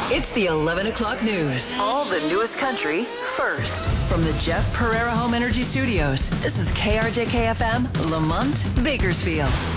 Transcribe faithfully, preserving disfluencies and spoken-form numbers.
It's the eleven o'clock news. All the newest country first. From the Jeff Pereira Home Energy Studios, this is K R J K F M, Lamont, Bakersfield.